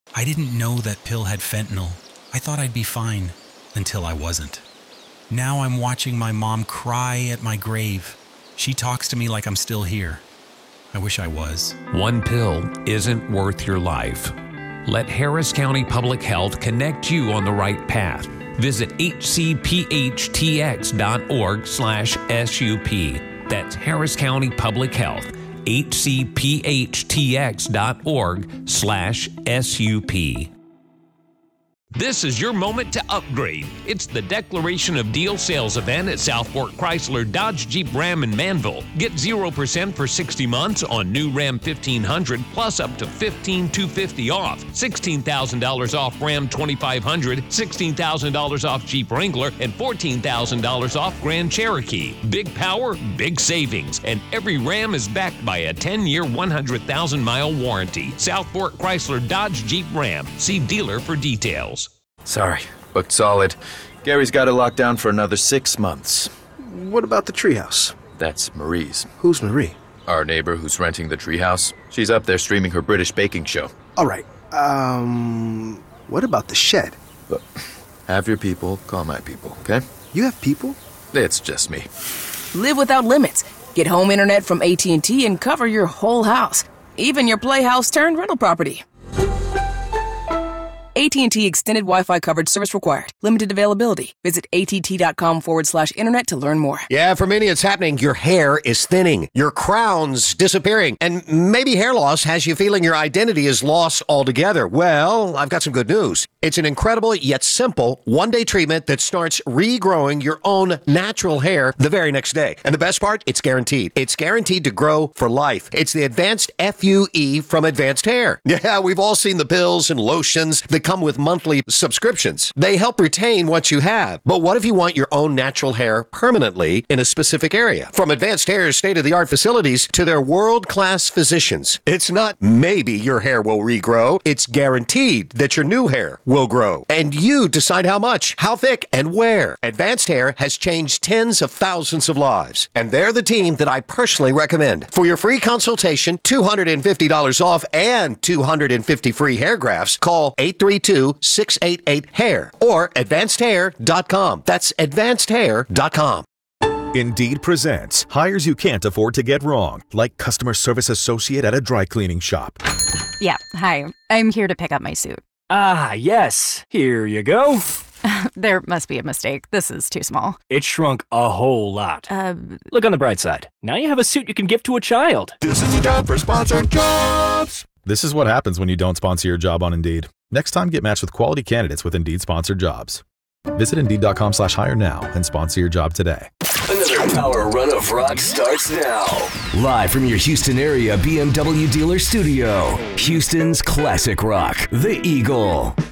I didn't know that pill had fentanyl. I thought I'd be fine, until I wasn't. Now I'm watching my mom cry at my grave. She talks to me like I'm still here. I wish I was. One pill isn't worth your life. Let Harris County Public Health connect you on the right path. Visit hcphtx.org/SUP. That's Harris County Public Health. hcphtx.org/SUP. This is your moment to upgrade. It's the Declaration of Deal sales event at Southport Chrysler Dodge Jeep Ram in Manville. Get 0% for 60 months on new Ram 1500 plus up to $15,250 off. $16,000 off Ram 2500, $16,000 off Jeep Wrangler, and $14,000 off Grand Cherokee. Big power, big savings, and every Ram is backed by a 10-year, 100,000-mile warranty. Southport Chrysler Dodge Jeep Ram. See dealer for details. Sorry, booked solid. Gary's got it locked down for another 6 months. What about the treehouse? That's Marie's. Who's Marie? Our neighbor who's renting the treehouse. She's up there streaming her British baking show. All right. What about the shed? Look, have your people call my people, okay? You have people? It's just me. Live without limits. Get home internet from AT&T and cover your whole house, even your playhouse turned rental property. AT&T Extended Wi-Fi coverage service required. Limited availability. Visit att.com/internet to learn more. Yeah, for many it's happening. Your hair is thinning. Your crown's disappearing. And maybe hair loss has you feeling your identity is lost altogether. Well, I've got some good news. It's an incredible yet simple one-day treatment that starts regrowing your own natural hair the very next day. And the best part, it's guaranteed. It's guaranteed to grow for life. It's the Advanced FUE from Advanced Hair. Yeah, we've all seen the pills and lotions that come with monthly subscriptions. They help retain what you have. But what if you want your own natural hair permanently in a specific area? From Advanced Hair's state-of-the-art facilities to their world-class physicians, it's not maybe your hair will regrow. It's guaranteed that your new hair will grow. And you decide how much, how thick, and where. Advanced Hair has changed tens of thousands of lives. And they're the team that I personally recommend. For your free consultation, $250 off, and 250 free hair grafts, call 832-688-HAIR or advancedhair.com. That's advancedhair.com. Indeed presents hires you can't afford to get wrong, like customer service associate at a dry cleaning shop. Yeah, hi. I'm here to pick up my suit. Ah, yes. Here you go. There must be a mistake. This is too small. It shrunk a whole lot. Look on the bright side. Now you have a suit you can give to a child. This is the time for sponsored jobs. This is what happens when you don't sponsor your job on Indeed. Next time, get matched with quality candidates with Indeed sponsored jobs. Visit Indeed.com/hire now and sponsor your job today. Another power run of rock starts now. Live from your Houston area BMW dealer studio. Houston's classic rock, The Eagle.